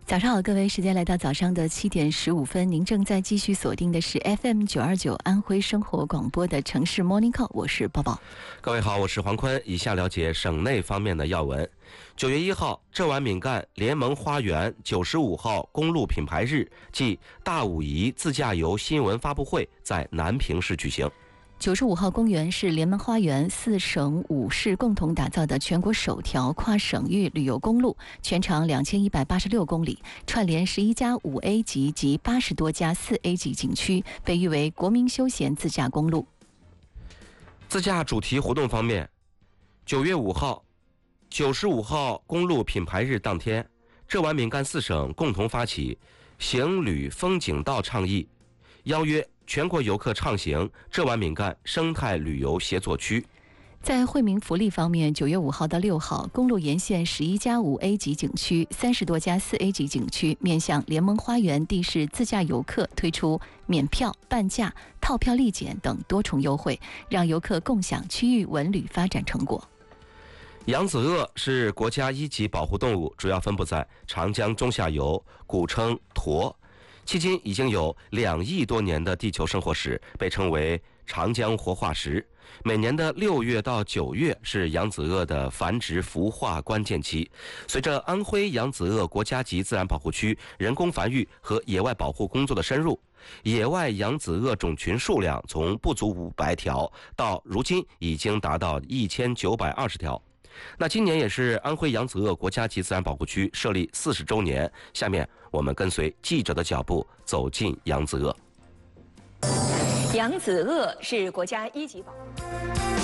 早上好，各位，时间来到早上的7点15分，您正在继续锁定的是 FM929安徽生活广播的城市 Morning Call， 我是宝宝。 各位好，我是黄坤。以下了解省内方面的要闻。9月1号，浙皖闽赣联盟花园95号公路品牌日暨大武夷自驾游新闻发布会在南平市举行。 95号公园是联盟花园4省5市共同打造的全国首条跨省域旅游公路，全长2186公里，串联11家5A 级及80多家4A 级景区，被誉为国民休闲自驾公路。 自驾主题活动方面，9月5号95号公路品牌日当天，浙皖闽赣4省共同发起行旅风景道倡议，邀约全国游客畅行浙皖闽赣生态旅游协作区。 在惠民福利方面，9月5号到6号，公路沿线11家5A 级景区、30多家4A 级景区，面向联盟花园地市自驾游客推出免票、半价、套票立减等多重优惠，让游客共享区域文旅发展成果。 扬子鳄是国家1级保护动物，主要分布在长江中下游，古称沱。迄今已经有2亿多年的地球生活史，被称为长江活化石。每年的6月到9月是扬子鳄的繁殖孵化关键期。随着安徽扬子鳄国家级自然保护区人工繁育和野外保护工作的深入，野外扬子鳄种群数量从不足500条到如今已经达到1920条。那今年也是安徽扬子鳄国家级自然保护区设立40周年，下面我们跟随记者的脚步走进扬子鳄。 扬子鳄是国家1级保护。